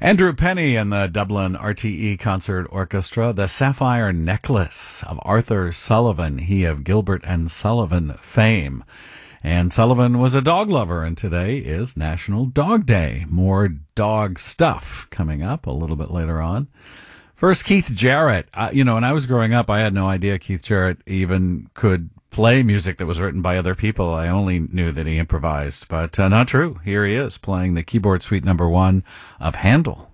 Andrew Penny and the Dublin RTE Concert Orchestra, The Sapphire Necklace of Arthur Sullivan, he of Gilbert and Sullivan fame. And Sullivan was a dog lover, and today is National Dog Day. More dog stuff coming up a little bit later on. First, Keith Jarrett. When I was growing up, I had no idea Keith Jarrett even could play music that was written by other people. I only knew that he improvised, but not true. Here he is playing the keyboard suite number 1 of Handel.